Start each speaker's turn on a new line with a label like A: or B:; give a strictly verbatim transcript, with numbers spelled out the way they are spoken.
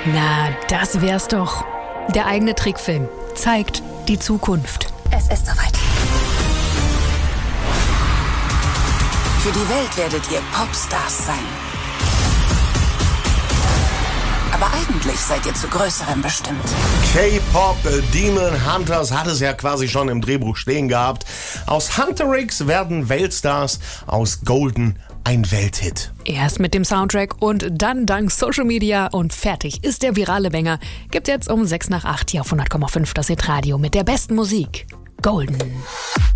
A: Na, das wär's doch. Der eigene Trickfilm zeigt die Zukunft.
B: Es ist soweit. Für die Welt werdet ihr Popstars sein. Aber eigentlich seid ihr zu Größerem bestimmt.
C: K-Pop Demon Hunters hat es ja quasi schon im Drehbuch stehen gehabt. Aus Hunterix werden Weltstars, aus Golden ein Welthit.
A: Erst mit dem Soundtrack und dann dank Social Media und fertig ist der virale Banger. Gibt jetzt um sechs nach acht hier auf hundert Komma fünf das Hitradio mit der besten Musik. Golden.